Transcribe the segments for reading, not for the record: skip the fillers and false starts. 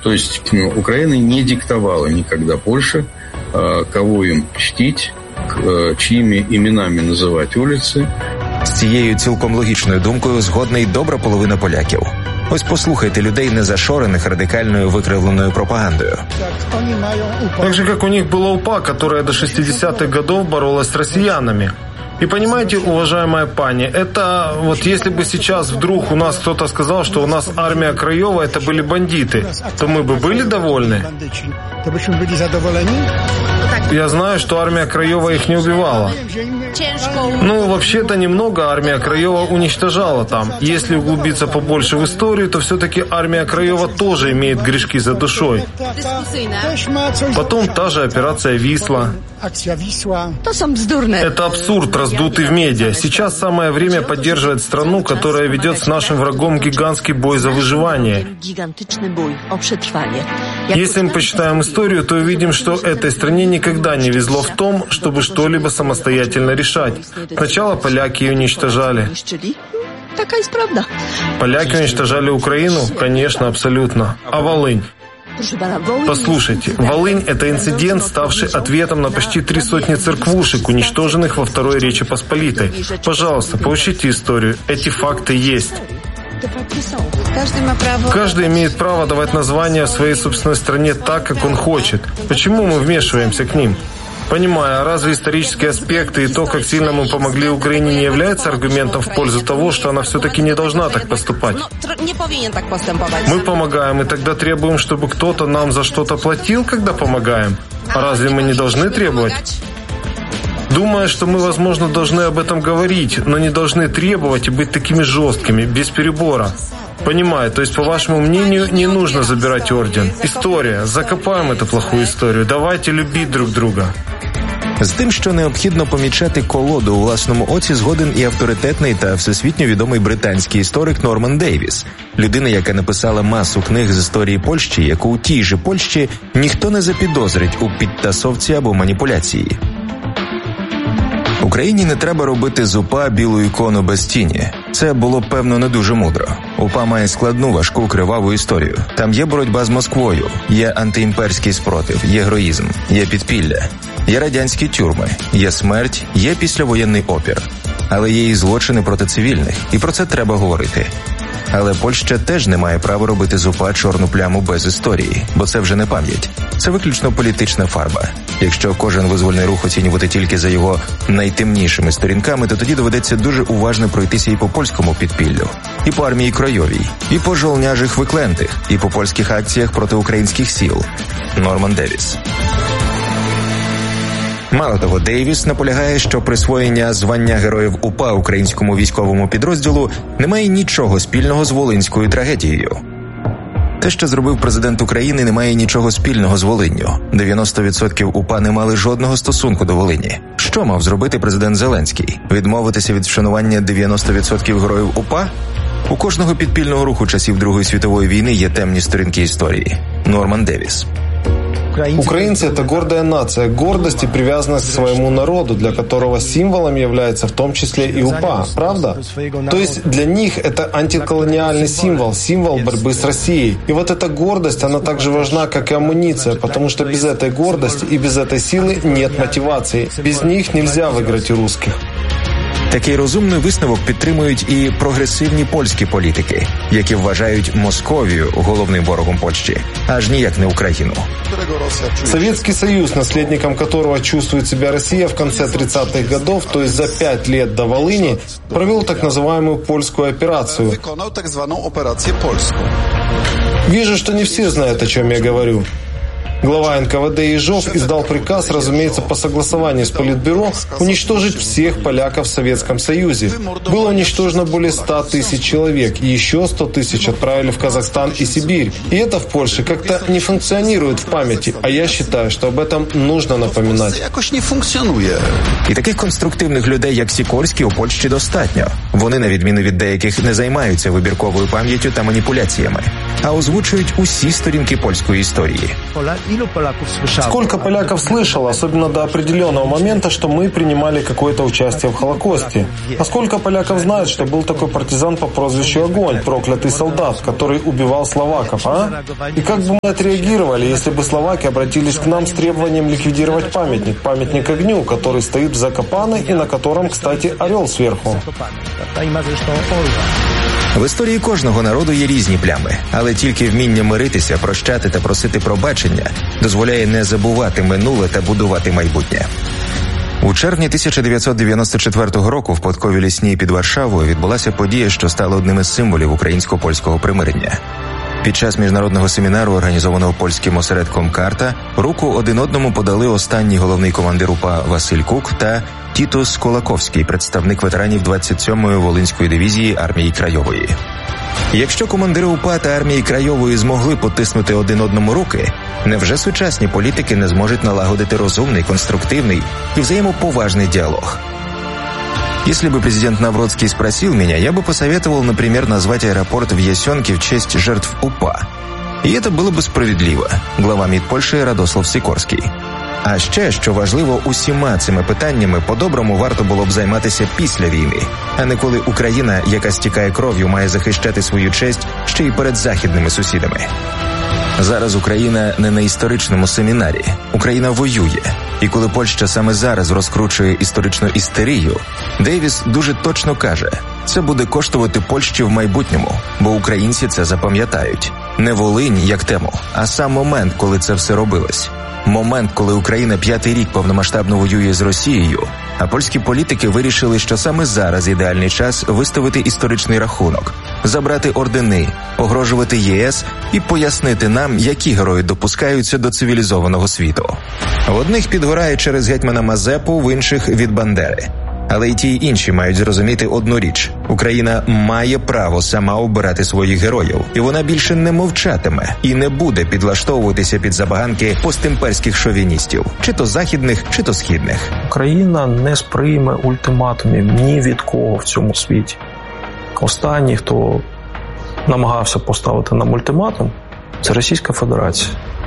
То есть Украина не диктовала никогда Польше, кого им чтить, чьими іменами називати вулиці. З цією цілком логічною думкою згодна й добра половина поляків. Ось послухайте людей, не зашорених радикальною викривленою пропагандою. Так же, как у них была УПА, которая до 60-х годов боролась с россиянами. И понимаете, уважаемая пани, это вот если бы сейчас вдруг у нас кто-то сказал, что у нас армия Краева это были бандиты, то мы бы были довольны? Я знаю, что армия Краева их не убивала. Вообще-то немного армия Краева уничтожала там. Если углубиться побольше в историю, то все-таки армия Краева тоже имеет грешки за душой. Потом та же операция «Висла». Это абсурд, раздутый в медиа. Сейчас самое время поддерживать страну, которая ведет с нашим врагом гигантский бой за выживание. Если мы почитаем историю, то увидим, что этой стране никогда не везло в том, чтобы что-либо самостоятельно решать. Сначала поляки ее уничтожали. Поляки уничтожали Украину? Конечно, абсолютно. А Волынь? Послушайте, Волынь – это инцидент, ставший ответом на почти 300 церквушек, уничтоженных во Второй Речи Посполитой. Пожалуйста, поучите историю. Эти факты есть. Каждый имеет право давать название своей собственной стране так, как он хочет. Почему мы вмешиваемся к ним? Понимаю, а разве исторические аспекты и то, как сильно мы помогли Украине, не является аргументом в пользу того, что она все-таки не должна так поступать? Мы помогаем, и тогда требуем, чтобы кто-то нам за что-то платил, когда помогаем? А разве мы не должны требовать? Думаю, что мы, возможно, должны об этом говорить, но не должны требовать и быть такими жесткими, без перебора. Понимаю, то есть, по вашему мнению, не нужно забирать орден. История. Закопаем эту плохую историю. Давайте любить друг друга. З тим, що необхідно помічати колоду у власному оці, згоден і авторитетний та всесвітньо відомий британський історик Норман Дейвіс. Людина, яка написала масу книг з історії Польщі, яку у тій же Польщі ніхто не запідозрить у підтасовці або маніпуляції. Україні не треба робити з УПА білу ікону без тіні. Це було, певно, не дуже мудро. УПА має складну, важку, криваву історію. Там є боротьба з Москвою, є антиімперський спротив, є героїзм, є підпілля, є радянські тюрми, є смерть, є післявоєнний опір. Але є і злочини проти цивільних, і про це треба говорити. Але Польща теж не має права робити з УПА чорну пляму без історії, бо це вже не пам'ять. Це виключно політична фарба. Якщо кожен визвольний рух оцінювати тільки за його найтемнішими сторінками, то тоді доведеться дуже уважно пройтися і по польському підпіллю, і по армії Кройовій, і по жолняжих виклентих, і по польських акціях проти українських сіл. Норман Дейвіс. Мало того, Дейвіс наполягає, що присвоєння звання Героїв УПА українському військовому підрозділу не має нічого спільного з Волинською трагедією. Те, що зробив президент України, не має нічого спільного з Волинню. 90% УПА не мали жодного стосунку до Волині. Що мав зробити президент Зеленський? Відмовитися від вшанування 90% героїв УПА? У кожного підпільного руху часів Другої світової війни є темні сторінки історії. Норман Дейвіс. Украинцы – это гордая нация, гордость и привязанность к своему народу, для которого символом является в том числе и УПА, правда? То есть для них это антиколониальный символ, символ борьбы с Россией. И вот эта гордость, она так же важна, как и амуниция, потому что без этой гордости и без этой силы нет мотивации. Без них нельзя выиграть у русских. Такий розумний висновок підтримують і прогресивні польські політики, які вважають Московію головним ворогом Польщі, аж ніяк не Україну. Советский Союз, наследником которого чувствует себя Россия в конце 30-х годов, то есть за 5 лет до Волыни, провел так называемую польскую операцию. Вижу, что не все знают, о чем я говорю. Глава НКВД Ежов издал приказ, разумеется, по согласованию с Политбюро, уничтожить всех поляков в Советском Союзе. Было уничтожено более 100 тысяч человек, и еще 100 тысяч отправили в Казахстан и Сибирь. И это в Польше как-то не функционирует в памяти, а я считаю, что об этом нужно напоминать. І таких конструктивних людей, як Сікорський, у Польщі достатньо. Вони, на відміну від деяких, не займаються вибірковою пам'яттю та маніпуляціями, а озвучують усі сторінки польської історії. Сколько поляков слышало, особенно до определенного момента, что мы принимали какое-то участие в Холокосте? А сколько поляков знают, что был такой партизан по прозвищу Огонь, проклятый солдат, который убивал словаков, а? И как бы мы отреагировали, если бы словаки обратились к нам с требованием ликвидировать памятник огню, который стоит в Закопане и на котором, кстати, орел сверху? В історії кожного народу є різні плями, але тільки вміння миритися, прощати та просити пробачення дозволяє не забувати минуле та будувати майбутнє. У червні 1994 року в Подковій Лісній під Варшавою відбулася подія, що стала одним із символів українсько-польського примирення. Під час міжнародного семінару, організованого польським осередком «Карта», руку один одному подали останній головний командир УПА Василь Кук та Тітус Колаковський, представник ветеранів 27-ї Волинської дивізії армії Крайової. Якщо командири УПА та армії Крайової змогли потиснути один одному руки, невже сучасні політики не зможуть налагодити розумний, конструктивний и взаимоповажный диалог? Если бы президент Навродский спросил меня, я бы посоветовал, например, назвать аэропорт в Ясенке в честь жертв УПА. И это было бы справедливо. Глава МІД Польщі Радослав Сікорський. А ще, що важливо, усіма цими питаннями по-доброму варто було б займатися після війни, а не коли Україна, яка стікає кров'ю, має захищати свою честь ще й перед західними сусідами. Зараз Україна не на історичному семінарі. Україна воює. І коли Польща саме зараз розкручує історичну істерію, Дейвіс дуже точно каже, це буде коштувати Польщі в майбутньому, бо українці це запам'ятають. Не Волинь як тему, а сам момент, коли це все робилось. Момент, коли Україна 5-й рік повномасштабно воює з Росією, а польські політики вирішили, що саме зараз ідеальний час виставити історичний рахунок, забрати ордени, погрожувати ЄС і пояснити нам, які герої допускаються до цивілізованого світу. В одних підгорає через гетьмана Мазепу, в інших – від Бандери. Але й ті, й інші мають зрозуміти одну річ. Україна має право сама обирати своїх героїв. І вона більше не мовчатиме і не буде підлаштовуватися під забаганки постімперських шовіністів. Чи то західних, чи то східних. Україна не сприйме ультиматумів ні від кого в цьому світі. Останній, хто намагався поставити нам ультиматум, це Російська Федерація.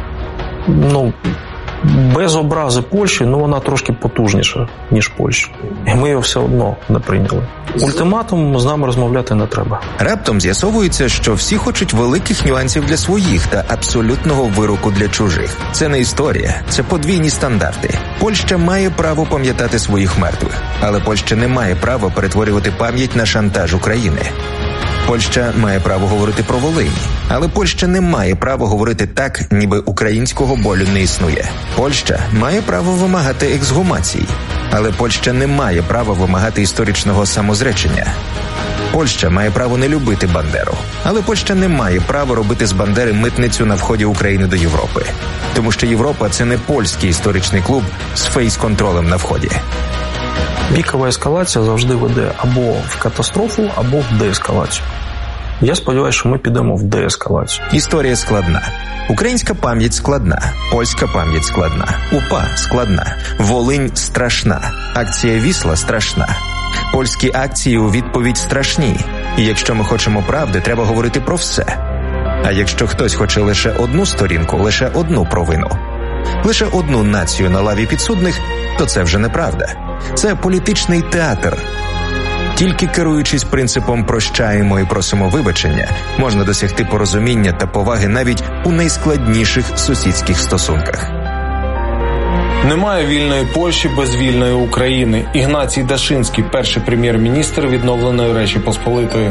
Без образи Польщі, вона трошки потужніша, ніж Польща. І ми його все одно не прийняли. Ультиматум з нами розмовляти не треба. Раптом з'ясовується, що всі хочуть великих нюансів для своїх та абсолютного вироку для чужих. Це не історія, це подвійні стандарти. Польща має право пам'ятати своїх мертвих, але Польща не має права перетворювати пам'ять на шантаж України. Польща має право говорити про Волинь, але Польща не має права говорити так, ніби українського болю не існує. Польща має право вимагати ексгумацій, але Польща не має права вимагати історичного самозречення. Польща має право не любити Бандеру, але Польща не має права робити з Бандери митницю на вході України до Європи. Тому що Європа – це не польський історичний клуб з фейс-контролем на вході. Пікова ескалація завжди веде або в катастрофу, або в деескалацію. Я сподіваюся, що ми підемо в деескалацію. Історія складна. Українська пам'ять складна, польська пам'ять складна, УПА складна, Волинь страшна, акція Вісла страшна. Польські акції у відповідь страшні. І якщо ми хочемо правди, треба говорити про все. А якщо хтось хоче лише одну сторінку, лише одну провину, лише одну націю на лаві підсудних, то це вже неправда. Це політичний театр. Тільки керуючись принципом «прощаємо і просимо вибачення», можна досягти порозуміння та поваги навіть у найскладніших сусідських стосунках. Немає вільної Польщі без вільної України. Ігнацій Дашинський, перший прем'єр-міністр відновленої Речі Посполитої.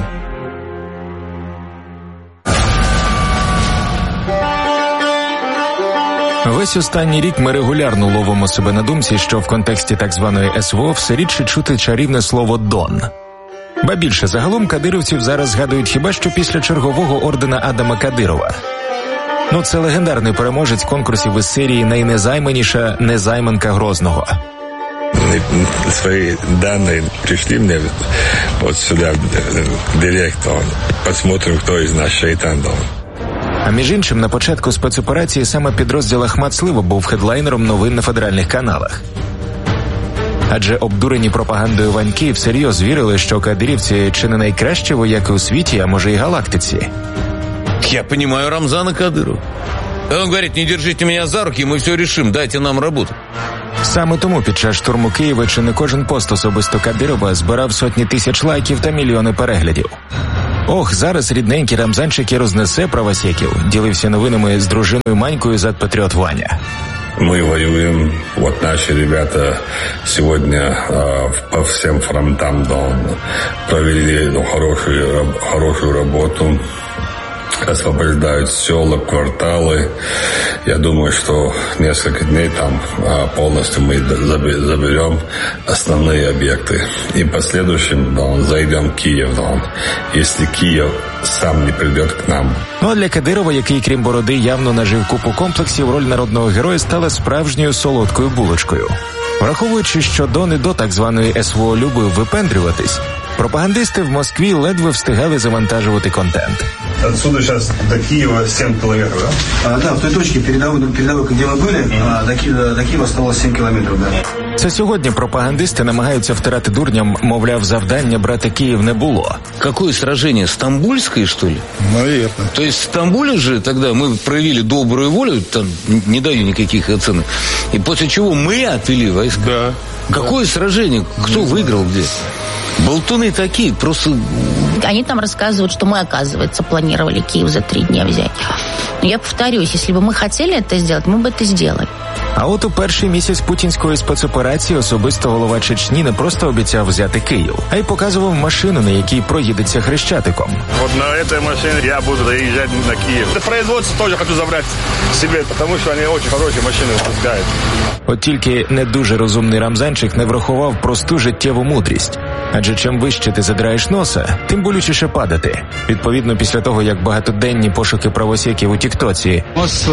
Весь останній рік ми регулярно ловимо себе на думці, що в контексті так званої СВО все рідше чути чарівне слово «Дон». Ба більше, загалом кадирівців зараз згадують хіба що після чергового ордена Адама Кадирова. Це легендарний переможець конкурсів із серії «Найнезайманіша незайманка Грозного». Свои данные пришли мне вот сюда, директ, посмотрим, кто из нас шайтан дал. А між іншим, на початку спецоперації саме підрозділ Ахмат Слива був хедлайнером новин на федеральних каналах. Адже обдурені пропагандою ваньки всерйоз вірили, що кадирівці чи не найкращі вояки у світі, а може і галактиці. Я понимаю Рамзана Кадырова. Он говорит, не держите меня за руки, мы все решим, дайте нам работу. Саме тому під час штурму Києва чи не кожен пост особисто Кадирова збирав сотні тисяч лайків та мільйони переглядів. Ох, зараз рідненький Рамзанчик і рознесе правосеків, ділився новинами з дружиною Манькою зад-патріот Ваня. Мы воюем, вот наши ребята сегодня по всем фронтам провели хорошую работу, освобождают села, кварталы. Я думаю, что несколько дней там полностью мы заберем основные объекты. И в последующем зайдем в Киев, если Киев сам не прийде к нам. Ну а для Кадирова, який крім бороди явно нажив купу комплексів, роль народного героя стала справжньою солодкою булочкою. Враховуючи, що Дон і до так званої СВО любив випендрюватись, пропагандисти в Москві ледве встигали завантажувати контент. Отсюда сейчас до Киева 7 километров, да? Да, в той точке передовой, где мы были, до Киева осталось 7 километров, да. Це сьогодні пропагандисти намагаються втирати дурням, мовляв, завдання брати Київ не було. Какое сражение? Стамбульское, что ли? Наверное. То есть в Стамбуле же тогда мы проявили добрую волю, там не даю никаких оценок, и после чего мы отвели войска. Да. Какое сражение? Кто выиграл где? Болтуны такие, просто... Они там рассказывают, что мы, оказывается, планировали Киев за 3 дня взять. Но я повторюсь, если бы мы хотели это сделать, мы бы это сделали. А от у перший місяць путінської спецоперації особисто голова Чечні не просто обіцяв взяти Київ, а й показував машину, на якій проїдеться Хрещатиком. Вот на этой машине я буду доезжать на Киев. Это производство тоже хочу забрать себе, потому что они очень хорошие машины выпускают. От тільки не дуже розумний Рамзанчик не врахував просту життєву мудрість. Адже чим вище ти задираєш носа, тим болючіше падати. Відповідно, після того, як багатоденні пошуки правосеків у Тіктоці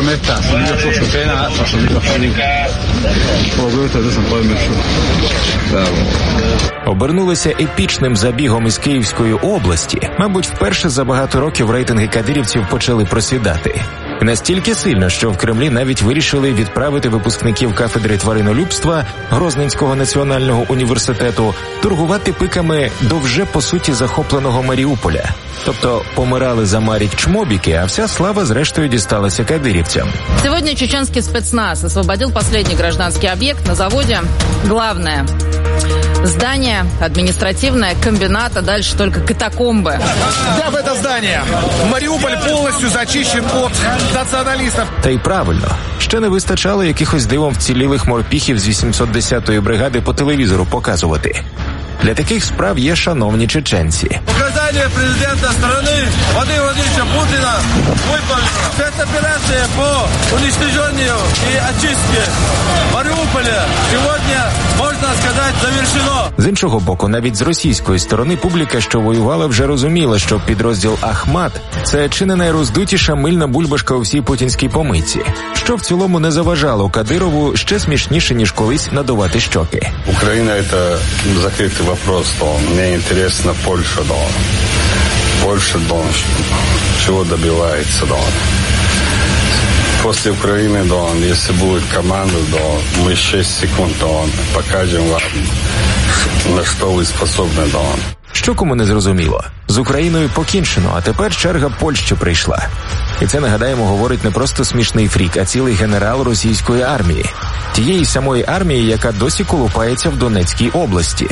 обернулися епічним забігом із Київської області, мабуть, вперше за багато років рейтинги кадирівців почали просідати. І настільки сильно, що в Кремлі навіть вирішили відправити випускників кафедри тваринолюбства Грозненського національного університету торгувати пиками до вже, по суті, захопленого Маріуполя. Тобто помирали за Марік чмобіки, а вся слава зрештою дісталася кадирівцям. Сегодня чеченский спецназ освободил последний гражданский объект на заводе. Главное здание административное, комбинат, а дальше только катакомбы. Да, в это здание. Маріуполь повністю зачищен від націоналістів. Та й правильно. Ще не вистачало якихось дивом вцілілих морпіхів з 810-ї бригади по телевізору показувати. Для таких справ є шановні чеченці. Указання президента країни Владимира Владимировича Путіна виповнено. Спецоперація по уничтоженню і очистці Маріуполя сьогодні, можна сказати, завершено. З іншого боку, навіть з російської сторони публіка, що воювала, вже розуміла, що підрозділ Ахмат – це чи не найроздутіша мильна бульбашка у всій путінській помийці, що в цілому не заважало Кадирову ще смішніше, ніж колись надувати щоки. Украина – это закрытый вопрос, то мне интересно Польша, да. Польша, да, чего добивается, да. После Украины, да, если будет команда, да, мы 6 секунд, да, покажем вам, на що ви способні, да. Що кому не зрозуміло? З Україною покінчено, а тепер черга Польщі прийшла. І це, нагадаємо, говорить не просто смішний фрік, а цілий генерал російської армії. Тієї самої армії, яка досі колупається в Донецькій області.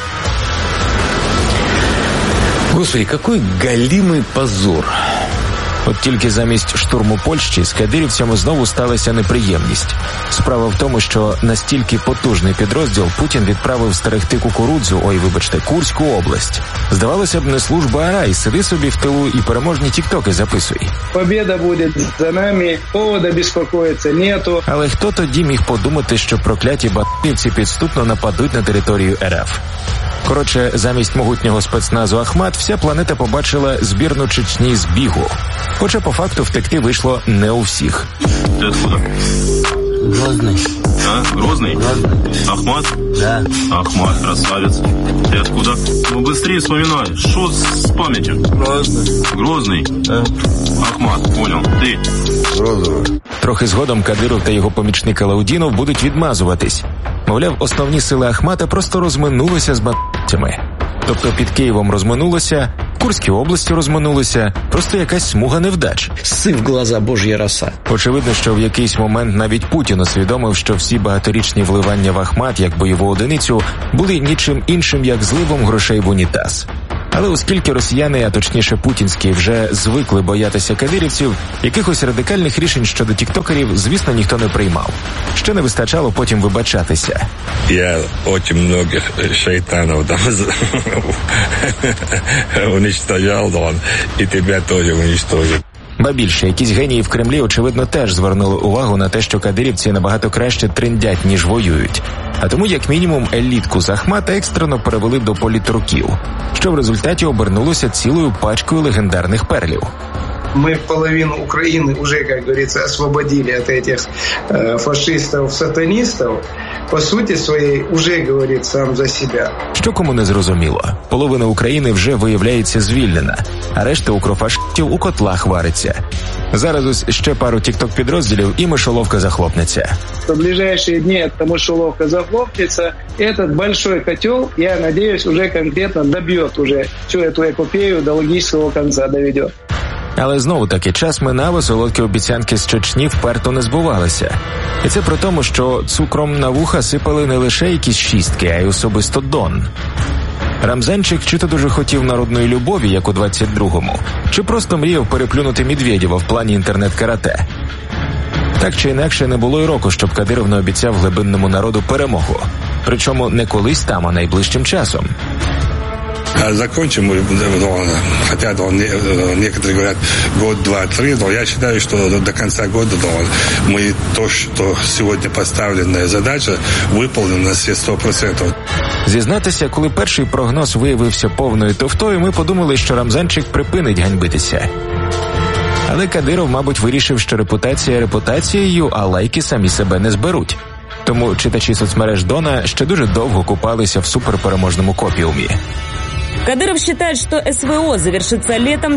Господи, какой галимый позор. От тільки замість штурму Польщі з кадирівцями знову сталася неприємність. Справа в тому, що настільки потужний підрозділ Путін відправив стерегти кукурудзу, Курську область. Здавалося б, не служба, а рай, сиди собі в тилу і переможні тіктоки записуй. Побєда буде за нами, повода безпокоїться нету. Але хто тоді міг подумати, що прокляті батьківці підступно нападуть на територію РФ? Коротше, замість могутнього спецназу Ахмат вся планета побачила збірну Чечні з бігу. Хоча по факту втекти вийшло не у всіх. Ти откуда? Грозный. А? Грозный? Грозный. Ахмат? Да. Ахмат, красавец. Ты откуда? Ну, быстрее вспоминай. Что с памятью? Грозный. Грозный? Да. Ахмат, понял. Ты? Грозный. Трохи згодом Кадиров та його помічник Алаудінов будуть відмазуватись. Мовляв, основні сили Ахмата просто розминулися з бандитами. Тобто під Києвом розминулося, Курській області розминулися, просто якась смуга невдач. Сив глаза божья роса. Очевидно, що в якийсь момент навіть Путін усвідомив, що всі багаторічні вливання в Ахмат як бойову одиницю були нічим іншим, як зливом грошей в унітаз. Але оскільки росіяни, а точніше путінські, вже звикли боятися кадирівців, якихось радикальних рішень щодо тіктокерів, звісно, ніхто не приймав. Ще не вистачало потім вибачатися. Я дуже многих шайтанів там уничтожав, і тебе теж уничтожив. Ба більше, якісь генії в Кремлі, очевидно, теж звернули увагу на те, що кадирівці набагато краще триндять, ніж воюють. А тому, як мінімум, елітку з Ахмата екстрено перевели до політруків, що в результаті обернулося цілою пачкою легендарних перлів. Мы половину Украины уже, как говорится, освободили от этих фашистов-сатанистов. По суті своєї уже говорить сам за себе. Що кому не зрозуміло, половина України вже виявляється звільнена, а решта укрофашистів у котлах вариться. Зараз ось ще пару тікток-підрозділів і мишоловка захлопнеться. В ближайшие дни эта мышеловка захлопнется. Этот большой котел, я надеюсь, уже конкретно добьет уже всю эту эпопею до логического конца доведет. Але знову-таки час минав, а солодкі обіцянки з Чечні вперто не збувалися. І це при тому, що цукром на вуха сипали не лише якісь шістки, а й особисто Дон. Рамзанчик чи то дуже хотів народної любові, як у 22-му, чи просто мріяв переплюнути Медведєва в плані інтернет-карате. Так чи інакше, не було й року, щоб Кадиров не обіцяв глибинному народу перемогу. Причому не колись там, а найближчим часом. Закончим, хотя некоторые говорят год, два, три, но я считаю, что до конца года мы то, что сегодня поставленная задача, выполнена на все 100%. Зізнатися, коли перший прогноз виявився повною туфтою, ми подумали, що Рамзанчик припинить ганьбитися. Але Кадиров, мабуть, вирішив, що репутація репутацією, а лайки самі себе не зберуть. Тому читачі соцмереж Дона ще дуже довго купалися в суперпереможному копіумі. Кадыров считает, что СВО завершится летом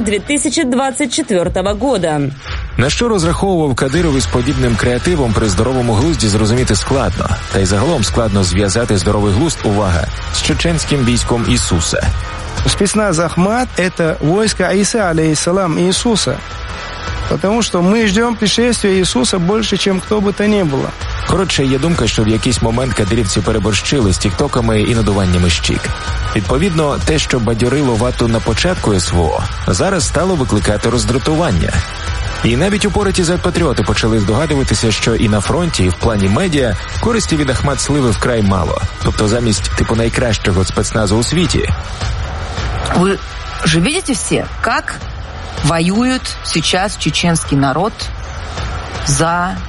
2024 года. На що розраховував Кадиров із подібним креативом при здоровому глузді зрозуміти складно. Та й загалом складно зв'язати здоровий глузд, увага, з чеченським військом Ісуса. Спецназ Ахмат – это войско Иса, алейхиссалам, Иисуса. Потому что мы ждем пришествия Иисуса больше, чем кто бы то ни было. Коротше, є думка, що в якийсь момент кадирівці переборщили з тіктоками і надуваннями щік. Відповідно, те, що бадьорило вату на початку СВО, зараз стало викликати роздратування. І навіть упораті зет-патріоти почали здогадуватися, що і на фронті, і в плані медіа користі від Ахмат сливи вкрай мало. Тобто замість найкращого спецназу у світі. Ви же видите все, как воюет сейчас чеченский народ за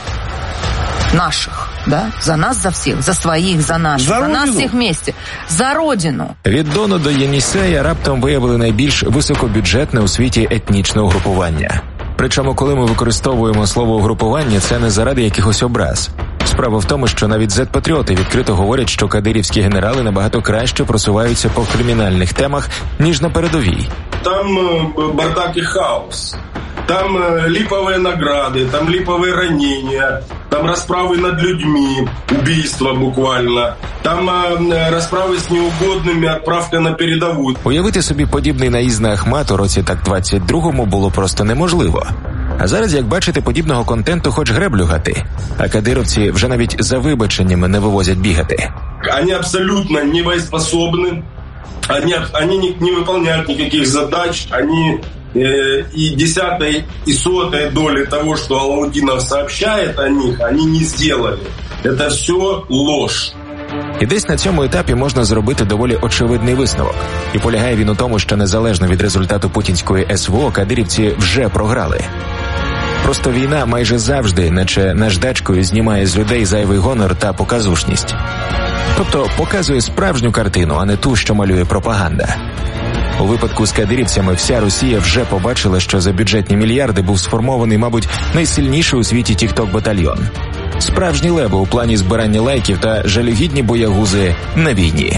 наших, да? За нас, за всіх, за своїх, за наших, за нас всіх вместе, за родину. Від Дону до Єнісея раптом виявили найбільш високобюджетне у світі етнічне угрупування. Причому, коли ми використовуємо слово «угрупування», це не заради якихось образ. Справа в тому, що навіть зет-патріоти відкрито говорять, що кадирівські генерали набагато краще просуваються по кримінальних темах, ніж на передовій. Там бардак и хаос. Там липовые награды, там липовые ранения, там расправы над людьми, убийства буквально. Там расправи з неугодними, відправка на передову. Уявити собі подібний наїзд на Ахмат у році так 22-му було просто неможливо. А зараз, як бачите, подібного контенту хоч греблю гати. А кадировці вже навіть за вибаченнями не вивозять бігати. Они абсолютно не боеспособны, они не выполняют никаких задач, они и 10-й, и 100-й доли того, что Алаудинов сообщает о них, они не сделали. Это все ложь. І десь на цьому етапі можна зробити доволі очевидний висновок. І полягає він у тому, що незалежно від результату путінської СВО, кадирівці вже програли. Просто війна майже завжди, наче наждачкою, знімає з людей зайвий гонор та показушність. Тобто показує справжню картину, а не ту, що малює пропаганда. У випадку з кадирівцями вся Росія вже побачила, що за бюджетні мільярди був сформований, мабуть, найсильніший у світі тікток-батальйон. Справжні леви у плані збирання лайків та жалюгідні боягузи на війні.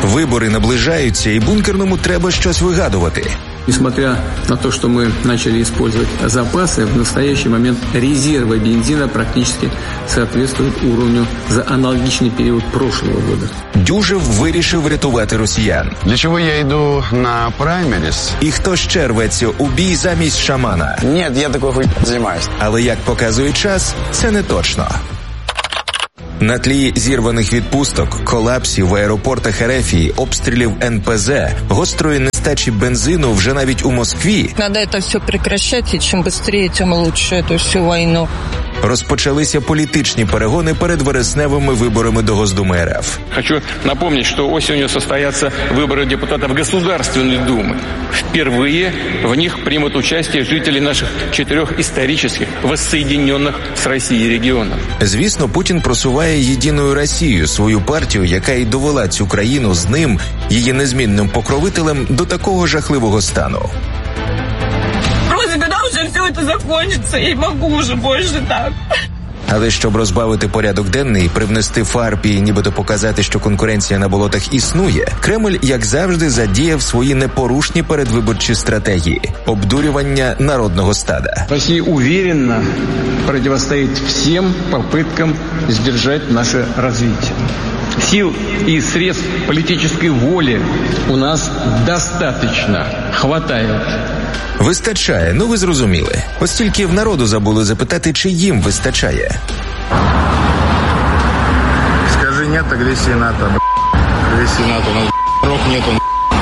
Вибори наближаються, і бункерному треба щось вигадувати. Несмотря на то, что мы начали использовать запасы, в настоящий момент резервы бензина практически соответствуют уровню за аналогичный период прошлого года. Дюжев вирішив врятувати росіян. Для чого я йду на праймеріс? І хто ще рветься у бій замість Шамана? Ні, я такою хуйню не займаюсь. Але, як показує час, це не точно. На тлі зірваних відпусток, колапсів в аеропортах Ерефії, обстрілів НПЗ, гострої нестачі бензину вже навіть у Москві. Надо це все прекращати, і чим швидше, тим краще цю всю війну. Розпочалися політичні перегони перед вересневими виборами до Госдумы РФ. Хочу напомнить, что осенью состоятся выборы депутатов Государственной Думы. Впервые в них примут участие жители наших 4 исторических, воссоединенных с Россией регионов. Звісно, Путін просуває «Єдиною Росію», свою партію, яка й довела цю країну з ним, її незмінним покровителем, до такого жахливого стану. Когда уже все это закончится, я не могу уже больше так. Але щоб розбавити порядок денний і привнести фарб і нібито показати, що конкуренція на болотах існує, Кремль, як завжди, задіяв свої непорушні передвиборчі стратегії – обдурювання народного стада. Росія уверенно противостоит всем попыткам сдержать наше развитие. Сил и средств политической воли у нас достаточно, хватает. Вистачає, ну ви зрозуміли. Ось тільки в народу забули запитати, чи їм вистачає. Скажи нет агрессии НАТО, агрессии НАТО, но рок нету,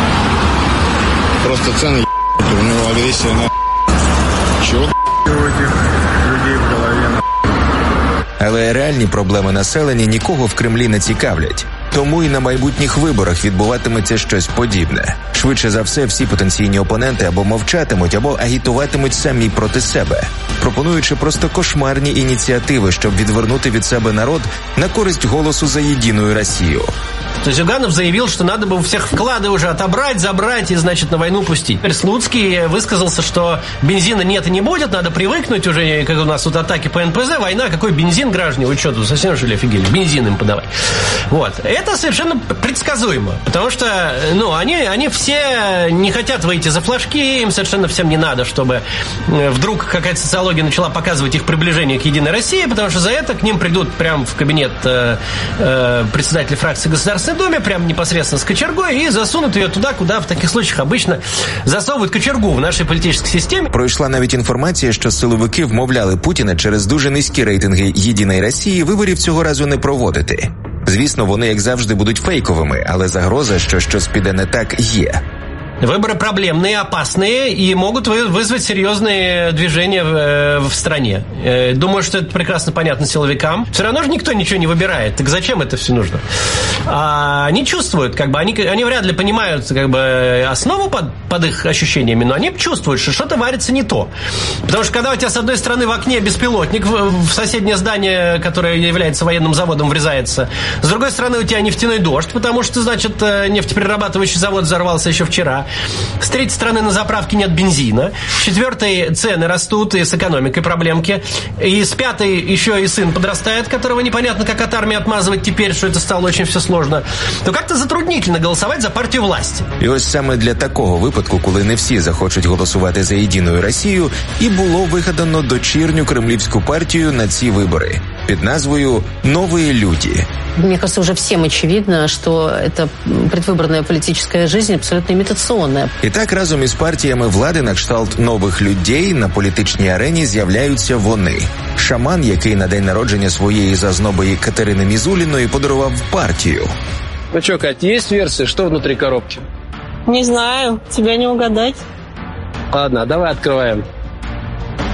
просто цены у него агрессия на чего у этих людей в голове. Але реальні проблеми населення нікого в Кремлі не цікавлять. Тому і на майбутніх виборах відбуватиметься щось подібне. Швидше за все, всі потенційні опоненти або мовчатимуть, або агітуватимуть самі проти себе, пропонуючи просто кошмарні ініціативи, щоб відвернути від себе народ на користь голосу за «Єдиную Росію». То есть Зюганов заявил, что надо бы у всех вклады уже отобрать, забрать и, значит, на войну пустить. Слуцкий высказался, что бензина нет и не будет, надо привыкнуть уже, как у нас тут атаки по НПЗ, война, какой бензин, граждане, вы что, тут совсем что ли офигели, бензин им подавать. Вот. Это совершенно предсказуемо, потому что, они все не хотят выйти за флажки, им совершенно всем не надо, чтобы вдруг какая-то социология начала показывать их приближение к «Единой России», потому что за это к ним придут прямо в кабинет председателя фракции Государственной Думе, прям непосредственно с кочергой, и засунут ее туда, куда в таких случаях обычно засовывают кочергу в нашій політичній системі. Пройшла навіть інформація, що силовики вмовляли Путіна через дуже низькі рейтинги «Єдиної Росії» виборів цього разу не проводити. Звісно, вони, як завжди, будуть фейковими, але загроза, що щось піде не так, є. Выборы проблемные, опасные и могут вызвать серьезные движения в стране. Думаю, что это прекрасно понятно силовикам. Все равно же никто ничего не выбирает. Так зачем это все нужно? Они чувствуют, они вряд ли понимают основу под их ощущениями, но они чувствуют, что что-то варится не то. Потому что когда у тебя с одной стороны в окне беспилотник в соседнее здание, которое является военным заводом, врезается, с другой стороны у тебя нефтяной дождь, потому что, значит, нефтеперерабатывающий завод взорвался еще вчера. С третьей стороны, на заправке нет бензина. С четвертой, цены растут, и с экономикой проблемки. И с пятой еще и сын подрастает, которого непонятно, как от армии отмазывать теперь, что это стало очень все сложно. То как-то затруднительно голосовать за партію власті. І ось саме для такого випадку, коли не всі захочуть голосувати за «Єдину Росію», і було вигадано дочірню кремлівську партію на ці вибори під назвою «Новые люди». Мне кажется, уже всем очевидно, что эта предвыборная политическая жизнь абсолютно имитационная. І так разом із партіями влади на кшталт «Нових людей» на політичній арені з'являються вони. Шаман, який на день народження своєї зазнобої Катерини Мізуліної подарував партію. Ну что, Кать, есть версия, что внутри коробки? Не знаю, тебя не угадать. Ладно, давай открываем.